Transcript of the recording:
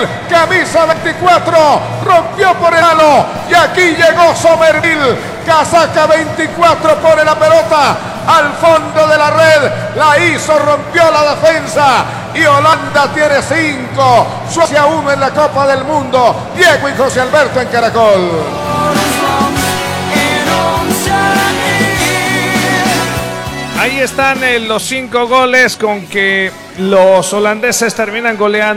camisa 24, rompió por el halo y aquí llegó Somerville, casaca 24, pone la pelota al fondo de la red, la hizo, rompió la defensa y Holanda tiene 5, Suecia 1 en la Copa del Mundo. Diego y José Alberto en Caracol. Ahí están los 5 goles con que los holandeses terminan goleando